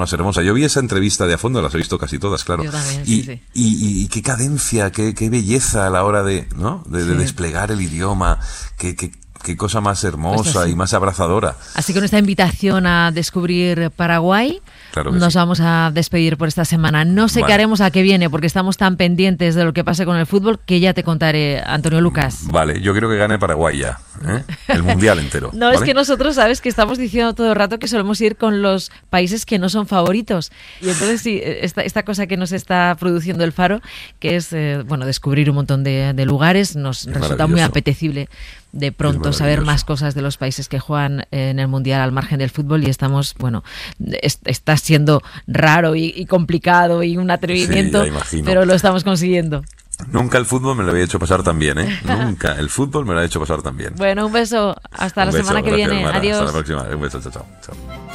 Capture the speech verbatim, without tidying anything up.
más hermosa. Yo vi esa entrevista de a fondo, las he visto casi todas, claro. Yo también, y, sí, sí. Y, y, y qué cadencia, qué, qué belleza a la hora de, ¿no? de, de Sí. desplegar el idioma, qué, qué, qué cosa más hermosa Pues así. y más abrazadora. Así que con esta invitación a descubrir Paraguay, Claro que nos sí. vamos a despedir por esta semana. No sé Vale. qué haremos a qué viene, porque estamos tan pendientes de lo que pase con el fútbol que ya te contaré, Antonio Lucas. Vale, yo quiero que gane Paraguay ya, ¿eh? El mundial entero. No, ¿vale? es que nosotros, sabes, que estamos diciendo todo el rato que solemos ir con los países que no son favoritos. Y entonces sí, esta, esta cosa que nos está produciendo el Faro, que es, eh, bueno, descubrir un montón de, de lugares, nos Es resulta muy maravilloso. apetecible de pronto Es saber maravilloso. más cosas de los países que juegan en el Mundial al margen del fútbol, y estamos, bueno, es, está siendo raro y, y complicado y un atrevimiento, Sí, ya imagino. pero lo estamos consiguiendo. Nunca el fútbol me lo había hecho pasar tan bien, ¿eh? Nunca el fútbol me lo ha hecho pasar tan bien. Bueno, un beso, hasta Un la beso, semana que gracias, viene. Mara. Adiós. Hasta la próxima. Un beso, chao, chao. chao.